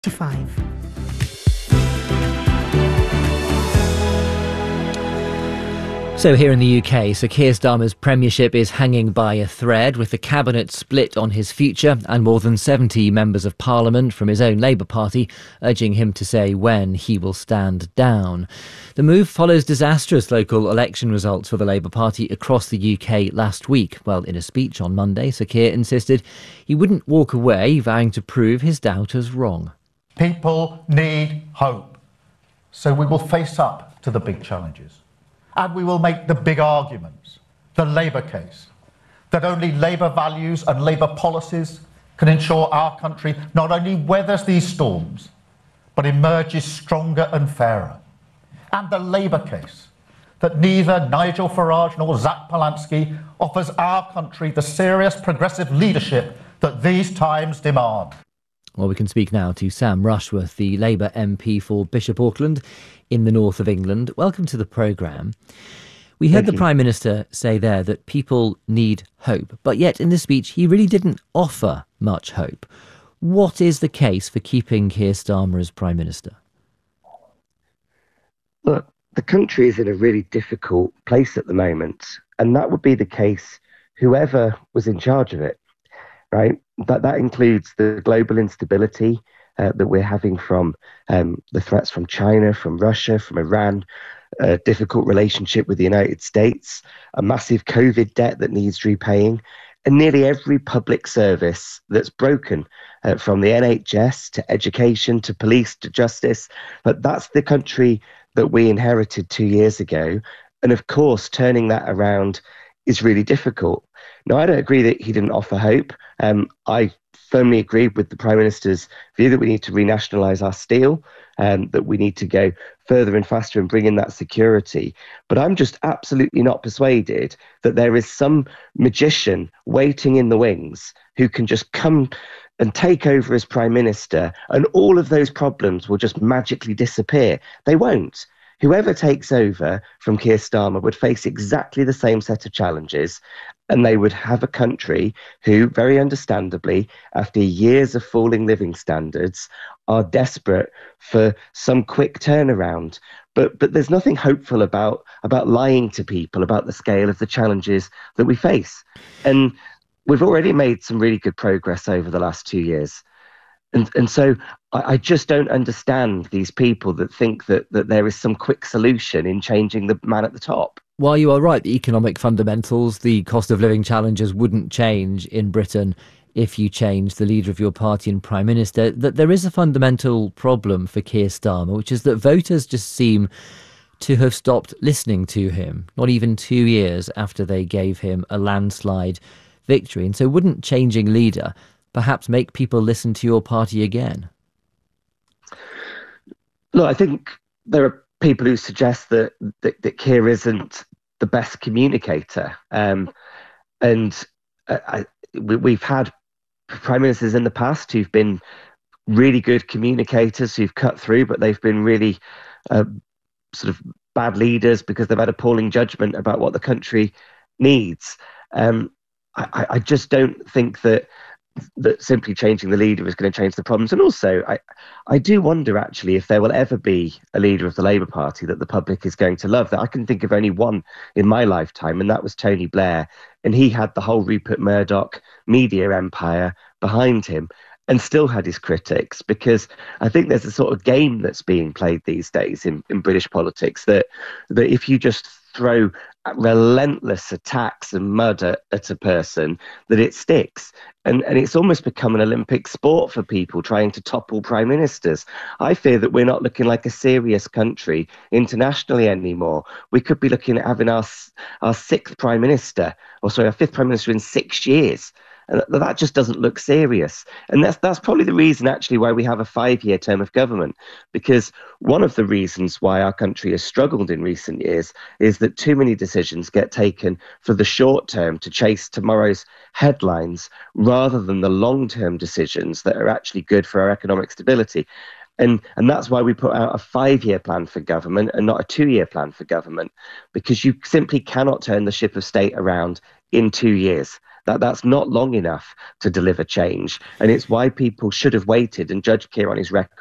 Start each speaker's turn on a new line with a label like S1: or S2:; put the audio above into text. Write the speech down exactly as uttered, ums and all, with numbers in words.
S1: to five.
S2: So here in the U K, Sir Keir Starmer's premiership is hanging by a thread, with the cabinet split on his future and more than seventy members of parliament from his own Labour Party urging him to say when he will stand down. The move follows disastrous local election results for the Labour Party across the U K last week. Well, in a speech on Monday, Sir Keir insisted he wouldn't walk away, vowing to prove his doubters wrong.
S3: People need hope, so we will face up to the big challenges. And we will make the big arguments, the Labour case, that only Labour values and Labour policies can ensure our country not only weathers these storms, but emerges stronger and fairer. And the Labour case, that neither Nigel Farage nor Zach Polanski offers our country the serious progressive leadership that these times demand.
S2: Well, we can speak now to Sam Rushworth, the Labour M P for Bishop Auckland in the north of England. Welcome to the programme. We heard
S4: Thank
S2: the
S4: you.
S2: Prime Minister say there that people need hope, but yet in this speech he really didn't offer much hope. What is the case for keeping Keir Starmer as Prime Minister?
S4: Look, the country is in a really difficult place at the moment, and that would be the case whoever was in charge of it, right? That that includes the global instability uh, that we're having from um, the threats from China, from Russia, from Iran, a difficult relationship with the United States, a massive COVID debt that needs repaying, and nearly every public service that's broken, uh, from the N H S to education to police to justice. But that's the country that we inherited two years ago. And of course, turning that around is really difficult. Now, I don't agree that he didn't offer hope. Um, I firmly agree with the Prime Minister's view that we need to renationalise our steel, and um, that we need to go further and faster and bring in that security. But I'm just absolutely not persuaded that there is some magician waiting in the wings who can just come and take over as Prime Minister and all of those problems will just magically disappear. They won't. Whoever takes over from Keir Starmer would face exactly the same set of challenges, and they would have a country who, very understandably, after years of falling living standards, are desperate for some quick turnaround. But but there's nothing hopeful about about lying to people about the scale of the challenges that we face. And we've already made some really good progress over the last two years. And and so I, I just don't understand these people that think that, that there is some quick solution in changing the man at the top.
S2: While you are right, the economic fundamentals, the cost of living challenges wouldn't change in Britain if you change the leader of your party and Prime Minister, that there is a fundamental problem for Keir Starmer, which is that voters just seem to have stopped listening to him, not even two years after they gave him a landslide victory. And so wouldn't changing leader perhaps make people listen to your party again?
S4: Look, I think there are people who suggest that that, that Keir isn't the best communicator. Um, and uh, I, we, we've had prime ministers in the past who've been really good communicators, who've cut through, but they've been really uh, sort of bad leaders because they've had appalling judgment about what the country needs. Um, I, I just don't think that that simply changing the leader is going to change the problems. And also, I, I do wonder, actually, if there will ever be a leader of the Labour Party that the public is going to love. That I can think of only one in my lifetime, and that was Tony Blair. And he had the whole Rupert Murdoch media empire behind him and still had his critics, because I think there's a sort of game that's being played these days in, in British politics that that if you just throw relentless attacks and mud at, at a person, that it sticks. And, and it's almost become an Olympic sport for people trying to topple prime ministers. I fear that we're not looking like a serious country internationally anymore. We could be looking at having our, our sixth prime minister, or sorry, our fifth prime minister in six years. And that just doesn't look serious. And that's that's probably the reason, actually, why we have a five-year term of government. Because one of the reasons why our country has struggled in recent years is that too many decisions get taken for the short term to chase tomorrow's headlines, rather than the long-term decisions that are actually good for our economic stability. And, and that's why we put out a five-year plan for government and not a two-year plan for government, because you simply cannot turn the ship of state around in two years. That that's not long enough to deliver change, and it's why people should have waited and judged Keir on his record